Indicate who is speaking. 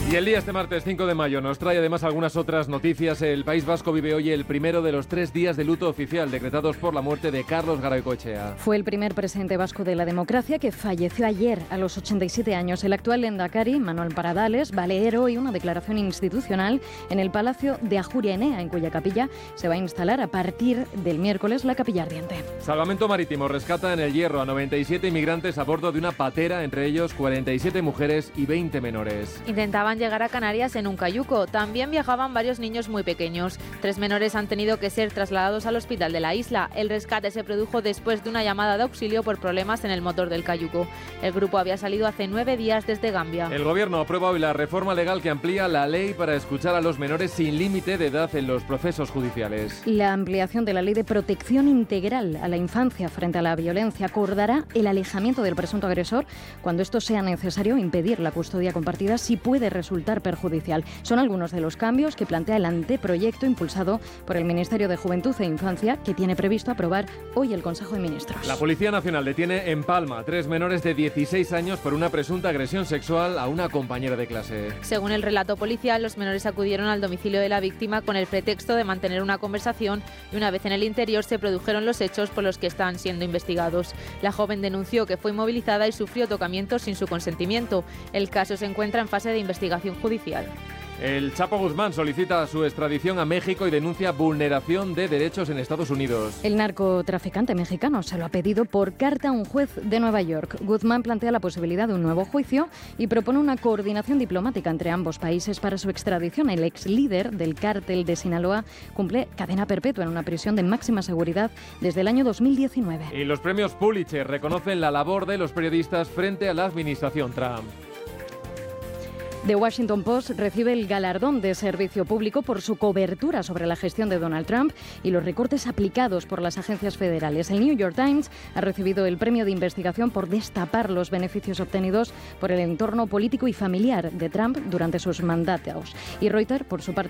Speaker 1: Y el día este martes 5 de mayo nos trae además algunas otras noticias. El País Vasco vive hoy el primero de los 3 días de luto oficial decretados por la muerte de Carlos Garaikoetxea.
Speaker 2: Fue el primer presidente vasco de la democracia que falleció ayer a los 87 años. El actual lehendakari, Manuel Paradales, va a leer hoy una declaración institucional en el Palacio de Ajuria Enea, en cuya capilla se va a instalar a partir del miércoles la capilla ardiente.
Speaker 1: Salvamento Marítimo rescata en el Hierro a 97 inmigrantes a bordo de una patera, entre ellos 47 mujeres y 20 menores.
Speaker 3: Intentaban llegar a Canarias en un cayuco. También viajaban varios niños muy pequeños. 3 menores han tenido que ser trasladados al hospital de la isla. El rescate se produjo después de una llamada de auxilio por problemas en el motor del cayuco. El grupo había salido hace 9 días desde Gambia.
Speaker 1: El Gobierno aprueba hoy la reforma legal que amplía la ley para escuchar a los menores sin límite de edad en los procesos judiciales.
Speaker 2: La ampliación de la ley de protección integral a la infancia frente a la violencia acordará el alejamiento del presunto agresor cuando esto sea necesario, impedir la custodia compartida si puede resultar perjudicial. Son algunos de los cambios que plantea el anteproyecto impulsado por el Ministerio de Juventud e Infancia, que tiene previsto aprobar hoy el Consejo de Ministros.
Speaker 1: La Policía Nacional detiene en Palma 3 menores de 16 años por una presunta agresión sexual a una compañera de clase.
Speaker 3: Según el relato policial, los menores acudieron al domicilio de la víctima con el pretexto de mantener una conversación y una vez en el interior se produjeron los hechos por los que están siendo investigados. La joven denunció que fue inmovilizada y sufrió tocamientos sin su consentimiento. El caso se encuentra en fase de investigación judicial.
Speaker 1: El Chapo Guzmán solicita su extradición a México y denuncia vulneración de derechos en Estados Unidos.
Speaker 2: El narcotraficante mexicano se lo ha pedido por carta a un juez de Nueva York. Guzmán plantea la posibilidad de un nuevo juicio y propone una coordinación diplomática entre ambos países para su extradición. El ex líder del cártel de Sinaloa cumple cadena perpetua en una prisión de máxima seguridad desde el año 2019.
Speaker 1: Y los premios Pulitzer reconocen la labor de los periodistas frente a la administración Trump.
Speaker 2: The Washington Post recibe el galardón de servicio público por su cobertura sobre la gestión de Donald Trump y los recortes aplicados por las agencias federales. El New York Times ha recibido el premio de investigación por destapar los beneficios obtenidos por el entorno político y familiar de Trump durante sus mandatos. Y Reuters, por su parte,